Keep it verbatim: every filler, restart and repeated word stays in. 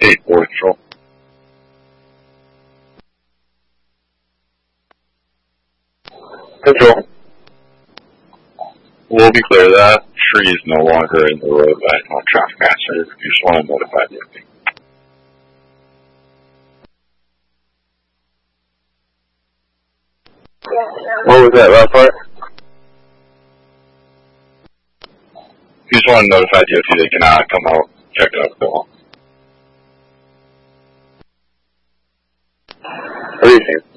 eight, Border Patrol. Control. We'll be clear, that tree is no longer in the roadway on traffic accident. You just want to notify the M P. What was that last part? You just want to notify D O T they cannot come out, check it out, go on. What do you think?